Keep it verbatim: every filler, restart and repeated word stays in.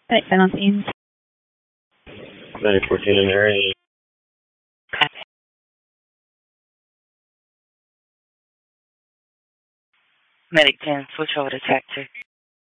Medic ten on scene. Medic fourteen in area. Medic ten, switch over to tactic.